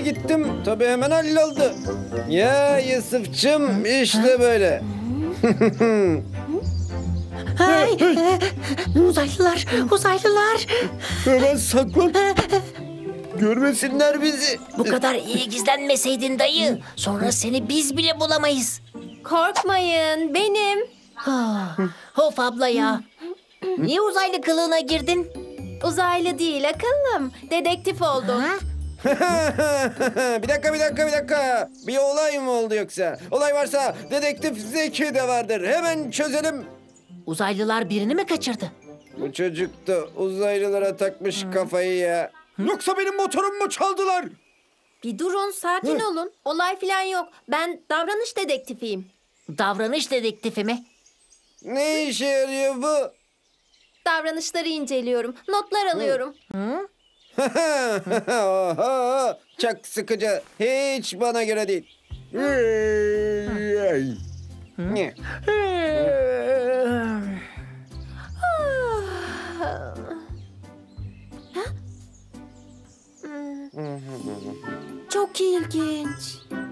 gittim. Tabii hemen halloldu. Ya Yusuf'cum işte böyle. Ay, uzaylılar, uzaylılar. Hemen saklan. Görmesinler bizi. Bu kadar iyi gizlenmeseydin dayı. Sonra seni biz bile bulamayız. Korkmayın, benim. Of abla ya. Niye uzaylı kılığına girdin? Uzaylı değil, akıllım. Dedektif oldum. Ha? Bir dakika. Bir olay mı oldu yoksa? Olay varsa dedektif Zeki de vardır. Hemen çözelim. Uzaylılar birini mi kaçırdı? Bu çocuk da uzaylılara takmış kafayı ya. Yoksa benim motorumu mu çaldılar? Bir durun, sakin olun. Olay falan yok. Ben davranış dedektifiyim. Davranış dedektifi mi? Ne işe yarıyor bu? Davranışları inceliyorum, notlar alıyorum. Oho, çok sıkıcı. Hiç bana göre değil. Ne? Çok ilginç.